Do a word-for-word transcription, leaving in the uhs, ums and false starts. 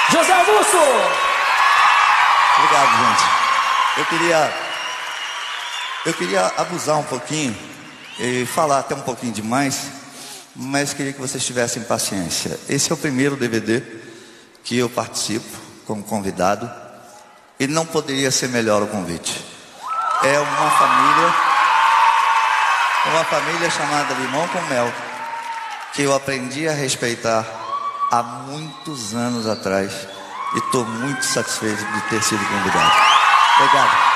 José Augusto! Obrigado, gente. Eu queria... Eu queria abusar um pouquinho e falar até um pouquinho demais, mas queria que vocês tivessem paciência. Esse é o primeiro D V D que eu participo como convidado e não poderia ser melhor o convite. É uma família, uma família chamada Limão com Mel, que eu aprendi a respeitar há muitos anos atrás e estou muito satisfeito de ter sido convidado. Obrigado.